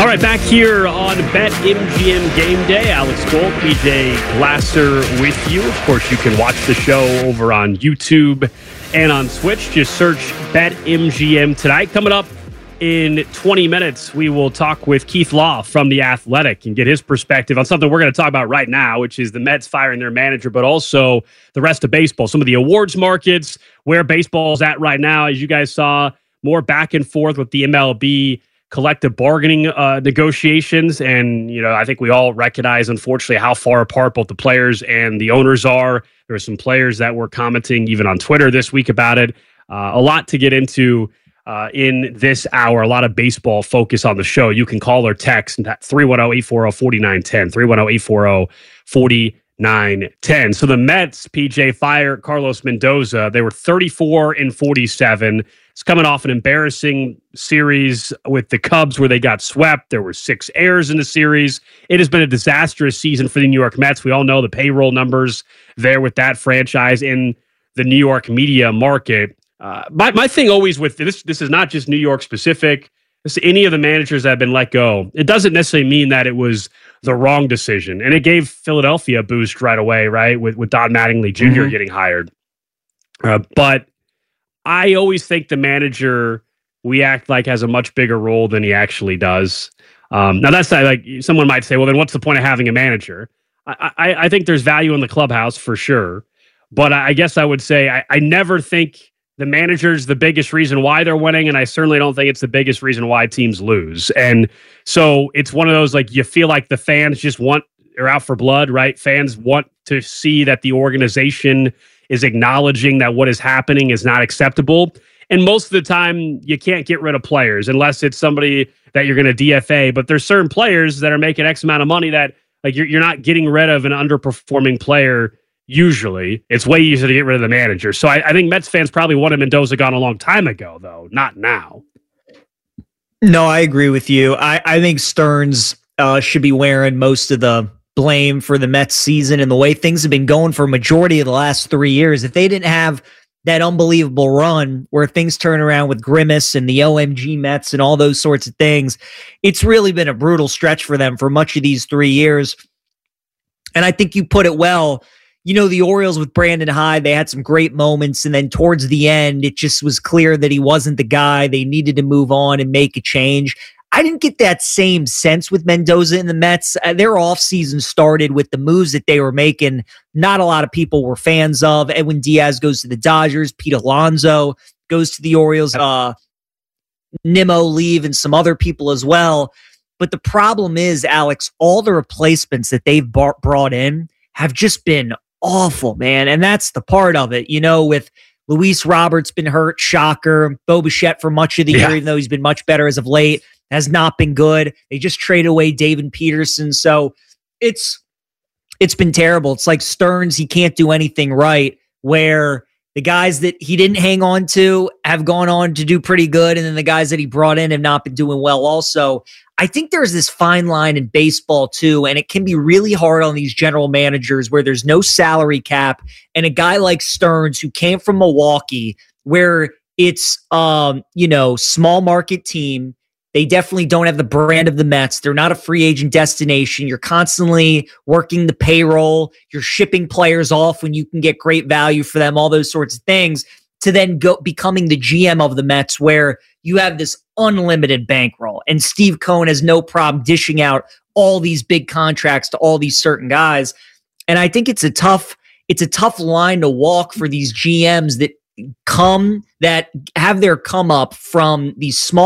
All right, back here on BetMGM Game Day. Alex Gold, PJ Glasser with you. Of course, you can watch the show over on YouTube and on Twitch. Just search BetMGM tonight. Coming up in 20 minutes, we will talk with Keith Law from The Athletic and get his perspective on something we're going to talk about right now, which is the Mets firing their manager, but also the rest of baseball. Some of the awards markets, where baseball's at right now. As you guys saw, more back and forth with the MLB collective bargaining negotiations. And, you know, I think we all recognize, unfortunately, how far apart both the players and the owners are. There were some players that were commenting even on Twitter this week about it. A lot to get into in this hour. A lot of baseball focus on the show. You can call or text 310-840-4910, 310-840-4910. So the Mets, PJ, fire Carlos Mendoza. They were 34-47. It's coming off an embarrassing series with the Cubs where they got swept. There were 6 errors in the series. It has been a disastrous season for the New York Mets. We all know the payroll numbers there with that franchise in the New York media market. My thing always with this is not just New York specific. This any of the managers that have been let go. It doesn't necessarily mean that it was the wrong decision. And it gave Philadelphia a boost right away, right? With Don Mattingly Jr. getting hired. But I always think the manager, we act like, has a much bigger role than he actually does. Now, that's not, like, someone might say, well, then what's the point of having a manager? I think there's value in the clubhouse for sure. But I guess I would say I never think the manager's the biggest reason why they're winning, and I certainly don't think it's the biggest reason why teams lose. And so it's one of those, like, you feel like the fans just are out for blood, right? Fans want to see that the organization is acknowledging that what is happening is not acceptable. And most of the time, you can't get rid of players unless it's somebody that you're going to DFA. But there's certain players that are making X amount of money that, like, you're not getting rid of an underperforming player. Usually, it's way easier to get rid of the manager. So I think Mets fans probably wanted Mendoza gone a long time ago, though, not now. No, I agree with you. I think Stearns should be wearing most of the blame for the Mets season and the way things have been going for a majority of the last 3 years. If they didn't have that unbelievable run where things turn around with Grimace and the OMG Mets and all those sorts of things, it's really been a brutal stretch for them for much of these 3 years. And I think you put it well. You know, the Orioles with Brandon Hyde, they had some great moments. And then towards the end, it just was clear that he wasn't the guy. They needed to move on and make a change. I didn't get that same sense with Mendoza and the Mets. Their offseason started with the moves that they were making. Not a lot of people were fans of. Edwin Diaz goes to the Dodgers. Pete Alonso goes to the Orioles. Nimmo leave and some other people as well. But the problem is, Alex, all the replacements that they've brought in have just been awful, man. And that's the part of it. You know, with Luis Roberts been hurt, shocker. Bo Bichette for much of the year, even though he's been much better as of late, has not been good. They just traded away David Peterson. So it's been terrible. It's like Stearns, he can't do anything right, where the guys that he didn't hang on to have gone on to do pretty good, and then the guys that he brought in have not been doing well also. I think there's this fine line in baseball too, and it can be really hard on these general managers where there's no salary cap, and a guy like Stearns, who came from Milwaukee, where it's small market team. They definitely don't have the brand of the Mets. They're not a free agent destination. You're constantly working the payroll. You're shipping players off when you can get great value for them, all those sorts of things, to then go becoming the GM of the Mets, where you have this unlimited bankroll. And Steve Cohen has no problem dishing out all these big contracts to all these certain guys. And I think it's a tough line to walk for these GMs that have their come up from these small